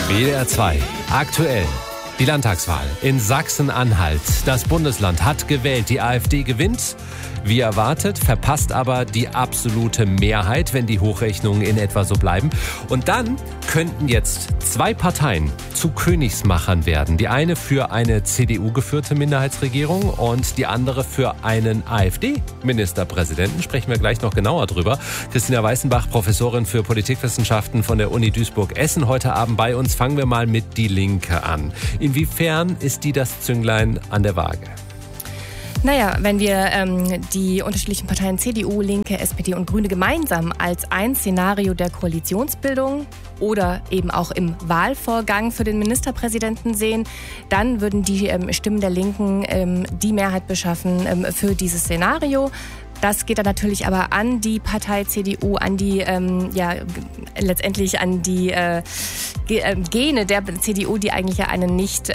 WDR 2, aktuell. Die Landtagswahl in Sachsen-Anhalt. Das Bundesland hat gewählt. Die AfD gewinnt, wie erwartet, verpasst aber die absolute Mehrheit, wenn die Hochrechnungen in etwa so bleiben. Und dann könnten jetzt zwei Parteien zu Königsmachern werden. Die eine für eine CDU-geführte Minderheitsregierung und die andere für einen AfD-Ministerpräsidenten. Sprechen wir gleich noch genauer drüber. Christina Weißenbach, Professorin für Politikwissenschaften von der Uni Duisburg-Essen, heute Abend bei uns. Fangen wir mal mit Die Linke an. Inwiefern ist die das Zünglein an der Waage? Naja, wenn wir die unterschiedlichen Parteien CDU, Linke, SPD und Grüne gemeinsam als ein Szenario der Koalitionsbildung oder eben auch im Wahlvorgang für den Ministerpräsidenten sehen, dann würden die Stimmen der Linken die Mehrheit beschaffen für dieses Szenario. Das geht dann natürlich aber an die Partei CDU, an die, letztendlich an die Gene der CDU, die eigentlich ja einen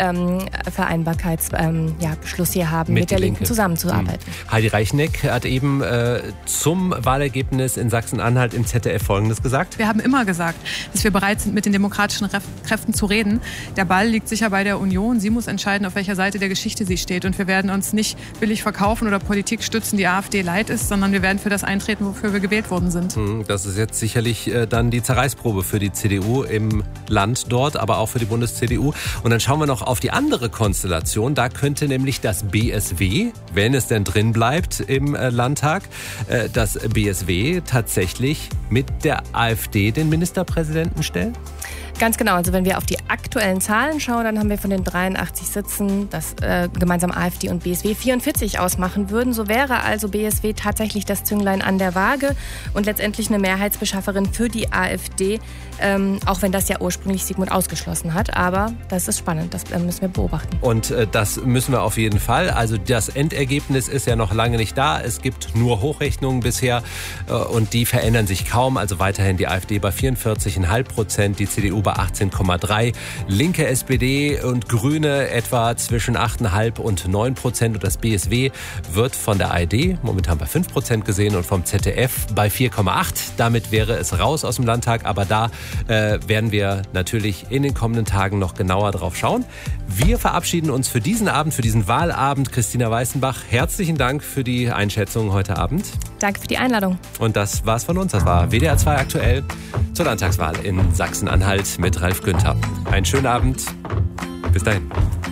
Nicht-Vereinbarkeitsbeschluss hier haben, mit der Linken zusammenzuarbeiten. Heidi Reichneck hat eben zum Wahlergebnis in Sachsen-Anhalt im ZDF Folgendes gesagt. Wir haben immer gesagt, dass wir bereit sind, mit den demokratischen Kräften zu reden. Der Ball liegt sicher bei der Union. Sie muss entscheiden, auf welcher Seite der Geschichte sie steht. Und wir werden uns nicht billig verkaufen oder Politik stützen, die AfD leid ist, sondern wir werden für das eintreten, wofür wir gewählt worden sind. Das ist jetzt sicherlich dann die Zerreißprobe für die CDU im Land dort, aber auch für die Bundes-CDU. Und dann schauen wir noch auf die andere Konstellation. Da könnte nämlich das BSW, wenn es denn drin bleibt im Landtag, das BSW tatsächlich mit der AfD den Ministerpräsidenten stellen? Ganz genau. Also wenn wir auf die aktuellen Zahlen schauen, dann haben wir von den 83 Sitzen, das gemeinsam AfD und BSW 44 ausmachen würden. So wäre also BSW tatsächlich das Zünglein an der Waage und letztendlich eine Mehrheitsbeschafferin für die AfD, auch wenn das ja ursprünglich Sigmund ausgeschlossen hat. Aber das ist spannend, das müssen wir beobachten. Und das müssen wir auf jeden Fall. Also das Endergebnis ist ja noch lange nicht da. Es gibt nur Hochrechnungen bisher und die verändern sich kaum. Also weiterhin die AfD bei 44,5%, die CDU bei 18,3%, Linke, SPD und Grüne etwa zwischen 8,5% und 9%. Und das BSW wird von der ARD momentan bei 5% gesehen und vom ZDF bei 4,8%. Damit wäre es raus aus dem Landtag. Aber da werden wir natürlich in den kommenden Tagen noch genauer drauf schauen. Wir verabschieden uns für diesen Abend, für diesen Wahlabend. Christina Weißenbach, herzlichen Dank für die Einschätzung heute Abend. Danke für die Einladung. Und das war's von uns. Das war WDR 2 aktuell zur Landtagswahl in Sachsen-Anhalt mit Ralf Günther. Einen schönen Abend. Bis dahin.